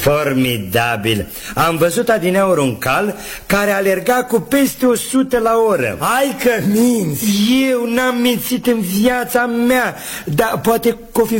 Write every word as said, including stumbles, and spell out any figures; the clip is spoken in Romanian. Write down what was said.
Formidabil. Am văzut adineauri un cal care alerga cu peste o sută la oră. Hai că minți. Eu n-am mințit în viața mea. Dar poate că o fi